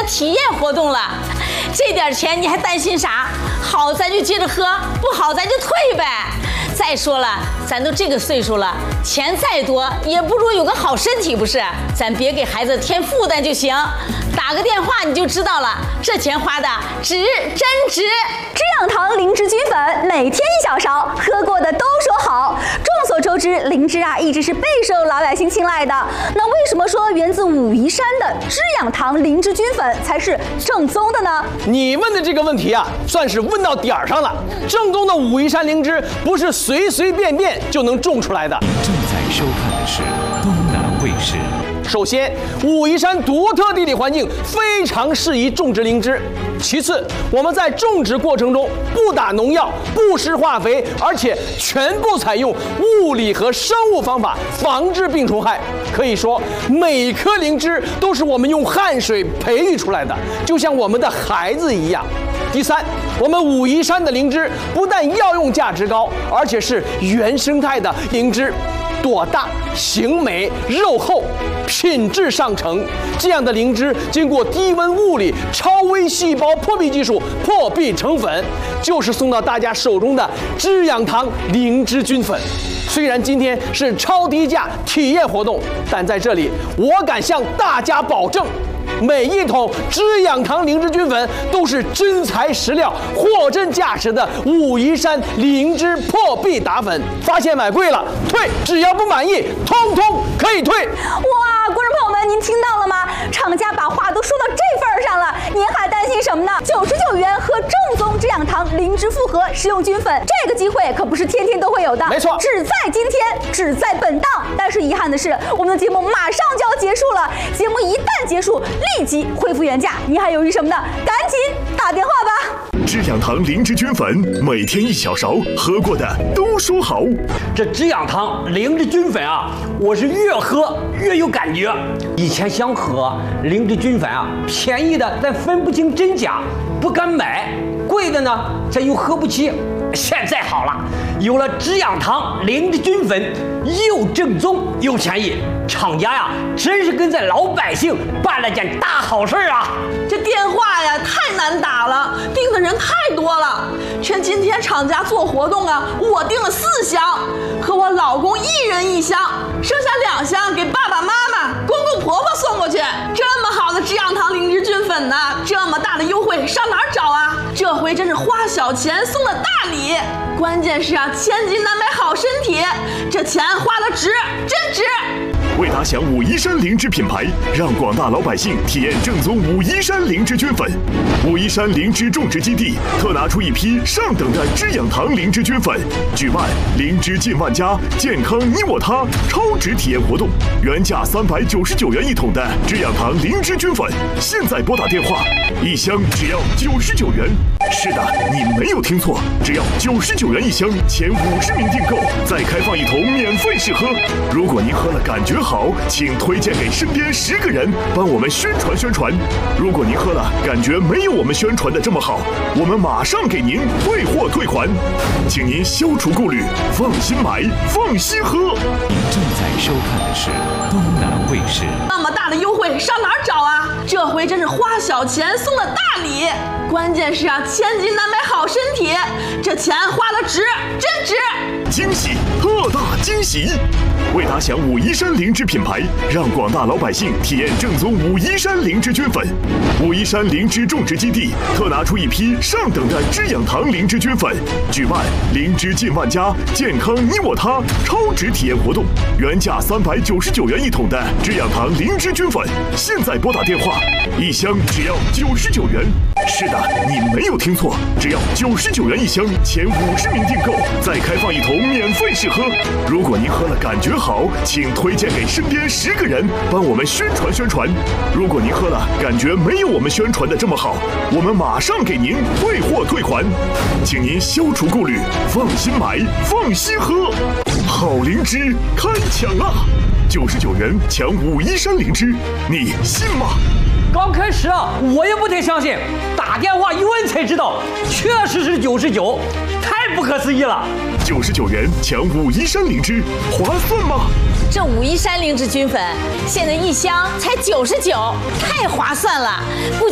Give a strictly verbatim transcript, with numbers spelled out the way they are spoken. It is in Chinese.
体验活动了。这点钱你还担心啥？好咱就接着喝，不好咱就退呗。再说了，咱都这个岁数了，钱再多也不如有个好身体，不是？咱别给孩子添负担就行。打个电话你就知道了，这钱花的值，真值。 滋养堂灵芝菌粉，每天一小勺，喝过的都说好。众所周知，灵芝啊一直是备受老百姓青睐的。那为什么说源自武夷山的滋养堂灵芝菌粉才是正宗的呢？ 你问的这个问题啊，算是问到点儿上了。正宗的武夷山灵芝不是随随便便就能种出来的。 正在收看的是东南卫视。 首先，武夷山独特地理环境非常适宜种植灵芝。其次，我们在种植过程中不打农药、不施化肥，而且全部采用物理和生物方法防治病虫害。可以说，每一颗灵芝都是我们用汗水培育出来的，就像我们的孩子一样。第三，我们武夷山的灵芝不但药用价值高，而且是原生态的灵芝。朵大、形美、肉厚，品质上乘。这样的灵芝经过低温物理、超微细胞破壁技术破壁成粉，就是送到大家手中的滋养堂灵芝菌粉。虽然今天是超低价体验活动，但在这里我敢向大家保证，每一桶滋养堂灵芝菌粉都是真材实料、货真价实的武夷山灵芝破壁打粉。发现买贵了退，只要不满意，通通可以退。 哇，观众朋友们，您听到了吗？厂家把话都说到这份儿上了，您还担心什么呢？九十九元喝正宗滋养堂灵芝复合食用菌粉，这个机会可不是天天都会有的。 没错， 只在今天，只在本档。但是遗憾的是，我们的节目马上就要结束了。节目一旦结束，立即恢复原价。你还犹豫什么呢？赶紧打电话吧！ 滋养堂灵芝菌粉，每天一小勺，喝过的都说好。 这滋养堂灵芝菌粉啊，我是越喝越有感觉。以前想喝灵芝菌粉啊，便宜的咱分不清真假，不敢买；贵的呢，咱又喝不起。现在好了，有了滋养堂灵芝菌粉，又正宗又便宜，厂家呀，真是跟咱老百姓办了件大好事啊！ 这电话呀太难打了，订的人太多了。趁今天厂家做活动啊，我订了四箱，和我老公一人一箱，剩下两箱给爸爸妈妈、公公婆婆送过去。这么好的滋养堂灵芝菌粉呢，这么大的优惠上哪儿找啊？这回真是花小钱送了大礼，关键是啊，千金难买好身体，这钱花得值，真值。 为打响武夷山灵芝品牌，让广大老百姓体验正宗武夷山灵芝菌粉，武夷山灵芝种植基地特拿出一批上等的滋养堂灵芝菌粉，举办灵芝近万家，健康你我他超值体验活动，原价三百九十九元一桶的滋养堂灵芝菌粉，现在拨打电话，一箱只要九十九元。是的，你没有听错，只要九十九元一箱，前五十名订购再开放一桶免费试喝。如果您喝了感觉好，请推荐给身边十个人，帮我们宣传宣传。如果您喝了感觉没有我们宣传的这么好，我们马上给您退货退款，请您消除顾虑，放心买，放心喝。 您正在收看的是东南卫视。 那么大的优惠上哪儿找啊？这回真是花小钱送了大礼，关键是啊，千金难买好身体，这钱花得值，真值。 惊喜，特大惊喜！为打响武夷山灵芝品牌，让广大老百姓体验正宗武夷山灵芝菌粉，武夷山灵芝种植基地特拿出一批上等的滋养堂灵芝菌粉，举办灵芝近万家，健康你我他超值体验活动，原价三百九十九元一桶的滋养堂灵芝菌粉，现在拨打电话，一箱只要九十九元。是的，你没有听错，只要九十九元一箱，前五十名订购再开放一桶免费试喝。如果您喝了感觉好，请推荐给身边十个人，帮我们宣传宣传。如果您喝了感觉没有我们宣传的这么好，我们马上给您退货退款，请您消除顾虑，放心买，放心喝。好灵芝开抢啊！九十九元抢武夷山灵芝，你信吗？ 刚开始啊，我也不太相信，打电话一问才知道，确实是九十九，太不可思议了。 九十九元抢武夷山灵芝，划算吗？ 这武夷山灵芝菌粉现在一箱才九十九，太划算了，不